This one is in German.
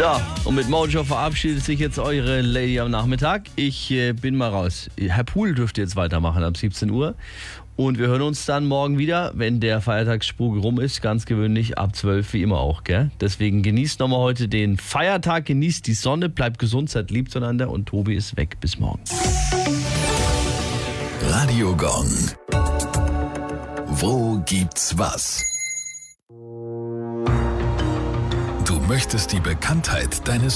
So, und mit Mojo verabschiedet sich jetzt eure Lady am Nachmittag. Ich bin mal raus. Herr Pool dürfte jetzt weitermachen ab 17 Uhr. Und wir hören uns dann morgen wieder, wenn der Feiertagsspuk rum ist. Ganz gewöhnlich ab 12 wie immer auch, gell? Deswegen genießt nochmal heute den Feiertag, genießt die Sonne, bleibt gesund, seid lieb zueinander und Tobi ist weg. Bis morgen. Radio Gong. Wo gibt's was? Du möchtest die Bekanntheit deines